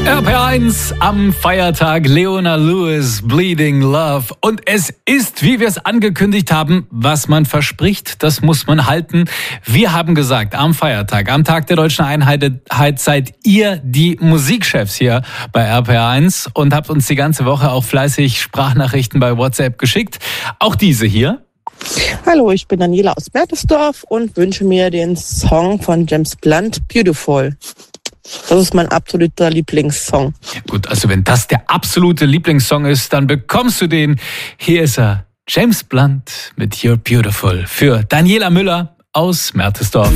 RPR1 am Feiertag, Leona Lewis, Bleeding Love. Und es ist, wie wir es angekündigt haben, was man verspricht, das muss man halten. Wir haben gesagt, am Feiertag, am Tag der Deutschen Einheit seid ihr die Musikchefs hier bei RPR1 und habt uns die ganze Woche auch fleißig Sprachnachrichten bei WhatsApp geschickt. Auch diese hier. Hallo, ich bin Daniela aus Bertelsdorf und wünsche mir den Song von James Blunt, Beautiful. Das ist mein absoluter Lieblingssong. Ja, gut, also wenn das der absolute Lieblingssong ist, dann bekommst du den. Hier ist er, James Blunt mit You're Beautiful für Daniela Müller aus Mertesdorf.